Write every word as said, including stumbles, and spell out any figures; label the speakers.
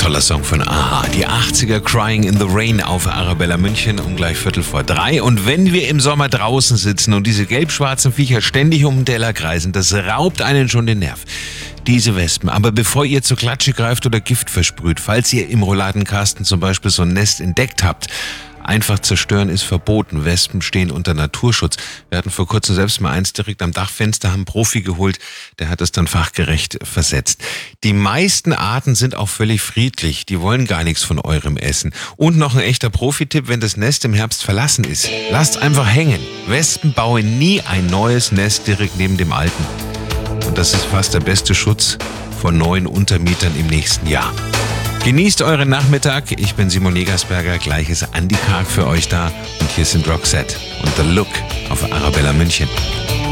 Speaker 1: toller Song von a-ha. Die achtziger Crying in the Rain auf Arabella München um gleich Viertel vor drei. Und wenn wir im Sommer draußen sitzen und diese gelb-schwarzen Viecher ständig um den Teller kreisen, das raubt einen schon den Nerv. Diese Wespen. Aber bevor ihr zur Klatsche greift oder Gift versprüht, falls ihr im Rouladenkasten zum Beispiel so ein Nest entdeckt habt, einfach zerstören ist verboten. Wespen stehen unter Naturschutz. Wir hatten vor kurzem selbst mal eins direkt am Dachfenster, haben einen Profi geholt, der hat es dann fachgerecht versetzt. Die meisten Arten sind auch völlig friedlich. Die wollen gar nichts von eurem Essen. Und noch ein echter Profitipp, wenn das Nest im Herbst verlassen ist. Lasst einfach hängen. Wespen bauen nie ein neues Nest direkt neben dem alten. Und das ist fast der beste Schutz vor neuen Untermietern im nächsten Jahr. Genießt euren Nachmittag. Ich bin Simon Negersberger. Gleich ist Andi Karg für euch da. Und hier sind Roxette und The Look auf Arabella München.